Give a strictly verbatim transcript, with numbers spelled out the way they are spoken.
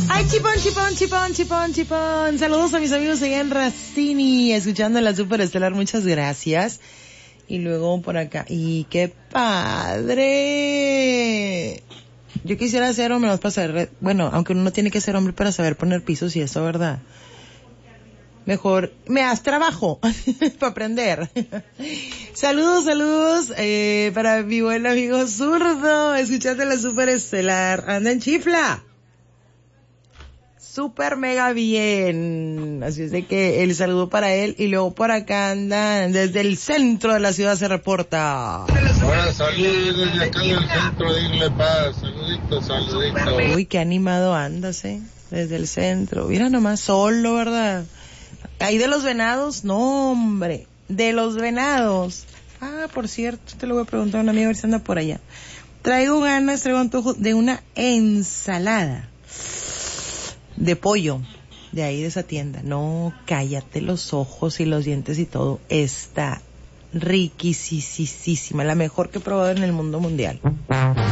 Ay, chipón, chipón, chipón, chipón, chipón. Saludos a mis amigos allá en Racini, escuchando la Super Estelar, muchas gracias. Y luego por acá, y qué padre. Yo quisiera ser hombre, más para saber, bueno, aunque uno no tiene que ser hombre para saber poner pisos y eso, ¿verdad? Mejor, me das trabajo para aprender. Saludos, saludos, eh, para mi buen amigo Zurdo, escuchando la Super Estelar. Anda en chifla. Súper mega bien. Así es de que el saludo para él. Y luego por acá andan, desde el centro de la ciudad se reporta. Ahora salir desde acá del centro de Isla Paz. Saluditos, saluditos. Uy, qué animado andas, eh. Desde el centro. Mira nomás, solo, ¿verdad? Ahí de los venados, no, hombre. De los venados. Ah, por cierto, te lo voy a preguntar a una amiga a ver si anda por allá. Traigo ganas, traigo antojo de una ensalada de pollo de ahí de esa tienda. No, cállate los ojos y los dientes y todo. Está riquisísima, la mejor que he probado en el mundo mundial.